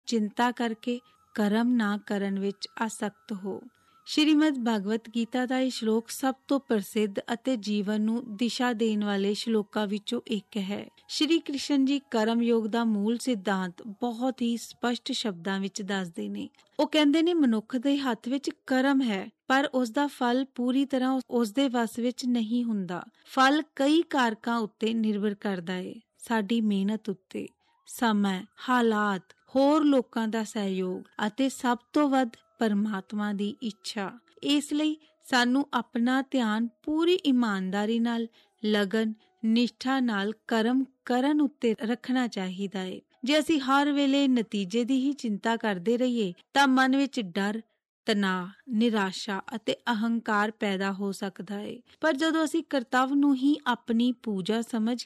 ਚਿੰਤਾ ਕਰਕੇ ਕਰਮ ਨਾ ਕਰਨ ਵਿੱਚ ਆਸਕਤ ਹੋ। ਸ਼੍ਰੀਮਦ ਭਗਵਤ ਗੀਤਾ ਦਾ ਇਹ ਸ਼ਲੋਕ ਸਭ ਤੋਂ ਪ੍ਰਸਿੱਧ ਅਤੇ ਜੀਵਨ ਨੂੰ ਦਿਸ਼ਾ ਦੇਣ ਵਾਲੇ ਸ਼ਲੋਕਾਂ ਵਿੱਚੋਂ ਇੱਕ ਹੈ। ਸ਼੍ਰੀ ਕ੍ਰਿਸ਼ਨ ਜੀ ਕਰਮ ਯੋਗ ਦਾ ਮੂਲ ਸਿਧਾਂਤ ਬਹੁਤ ਹੀ ਸਪਸ਼ਟ ਸ਼ਬਦਾਂ ਵਿੱਚ ਦੱਸਦੇ ਨੇ। ਉਹ ਕਹਿੰਦੇ ਨੇ, ਮਨੁੱਖ ਦੇ ਹੱਥ ਵਿੱਚ ਕਰਮ ਹੈ, ਪਰ ਉਸ ਦਾ ਫਲ ਪੂਰੀ ਤਰ੍ਹਾਂ ਉਸ ਦੇ ਵੱਸ ਵਿੱਚ ਨਹੀਂ ਹੁੰਦਾ। ਫਲ ਕਈ ਕਾਰਕਾਂ ਉੱਤੇ ਨਿਰਭਰ ਕਰਦਾ ਹੈ, ਸਾਡੀ ਮਿਹਨਤ ਉੱਤੇ, ਸਮਾਂ, ਹਾਲਾਤ, ਹੋਰ ਲੋਕਾਂ ਦਾ ਸਹਿਯੋਗ ਅਤੇ ਸਭ ਤੋਂ ਵੱਧ ਪਰਮਾਤਮਾ ਦੀ ਇੱਛਾ। ਇਸ ਲਈ ਸਾਨੂੰ ਆਪਣਾ ਧਿਆਨ ਪੂਰੀ ਇਮਾਨਦਾਰੀ ਨਾਲ, ਲਗਨ, ਨਿਸ਼ਠਾ ਨਾਲ ਕਰਮ ਕਰਨ ਉੱਤੇ ਰੱਖਣਾ ਚਾਹੀਦਾ ਹੈ। ਜੇ ਅਸੀਂ ਹਰ ਵੇਲੇ ਨਤੀਜੇ ਦੀ ਹੀ ਚਿੰਤਾ ਕਰਦੇ ਰਹੀਏ ਤਾਂ ਮਨ ਵਿੱਚ ਡਰ, ਤਣਾਅ, ਨਿਰਾਸ਼ਾ ਅਤੇ ਅਹੰਕਾਰ ਪੈਦਾ ਹੋ ਸਕਦਾ ਹੈ। ਪਰ ਜਦੋਂ ਅਸੀਂ ਕਰਤੱਵ ਨੂੰ ਹੀ ਆਪਣੀ ਪੂਜਾ ਸਮਝ